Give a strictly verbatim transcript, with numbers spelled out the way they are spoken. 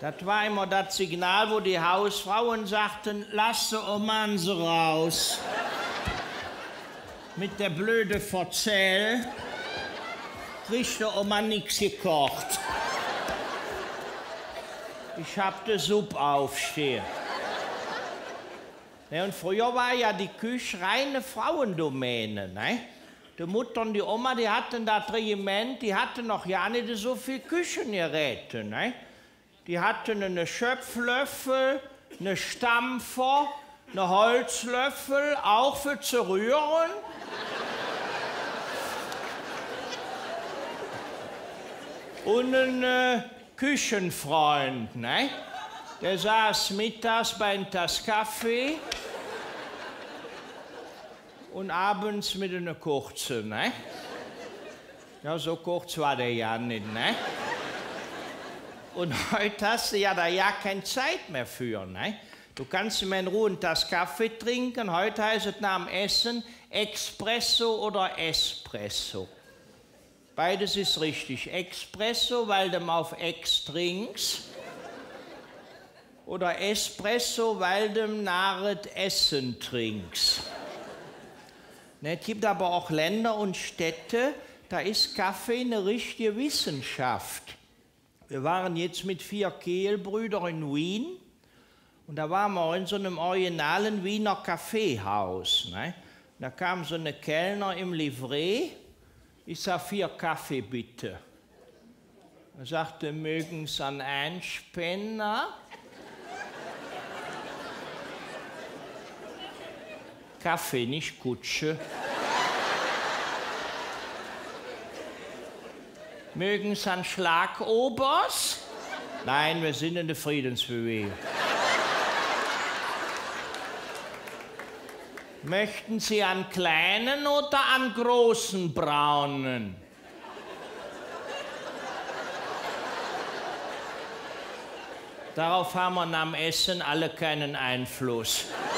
Das war immer das Signal, wo die Hausfrauen sagten, lass die Omanse raus. Mit der blöde Verzähl kriegt die Oma nix gekocht. Ich hab de Suppe aufstehen. Ja, und früher war ja die Küche reine Frauendomäne. Ne? Die Mutter und die Oma, die hatten das Regiment, die hatten noch ja nicht so viel Küchengeräte. Ne? Die hatten einen Schöpflöffel, einen Stampfer, einen Holzlöffel, auch für zu rühren. Und einen äh, Küchenfreund, ne? Der saß mittags bei einem Tass Kaffee und abends mit einer kurzen, ne? Ja, so kurz war der ja nicht, ne? Und heute hast du ja da ja keine Zeit mehr für, ne? Du kannst immer in Ruhe einen Tass Kaffee trinken. Heute heißt es nach dem Essen Espresso oder Espresso. Beides ist richtig. Espresso, weil du auf Ex trinkst. Oder Espresso, weil du nach Essen trinkst. Ne, es gibt aber auch Länder und Städte, da ist Kaffee eine richtige Wissenschaft. Wir waren jetzt mit vier Kehlbrüdern in Wien und da waren wir in so einem originalen Wiener Kaffeehaus. Ne? Da kam so eine Kellner im Livret, ich sag vier Kaffee bitte. Er sagte, mögen Sie einen Einspänner? Kaffee, nicht Kutsche. Mögen Sie einen Schlagobers? Nein, wir sind in der Friedensbewegung. Möchten Sie einen kleinen oder einen großen braunen? Darauf haben wir nach dem Essen alle keinen Einfluss.